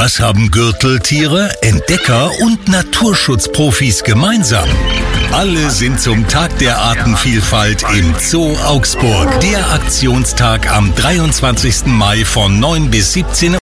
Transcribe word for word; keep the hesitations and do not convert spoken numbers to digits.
Was haben Gürteltiere, Entdecker und Naturschutzprofis gemeinsam? Alle sind zum Tag der Artenvielfalt im Zoo Augsburg. Der Aktionstag am dreiundzwanzigsten Mai von neun bis siebzehn Uhr.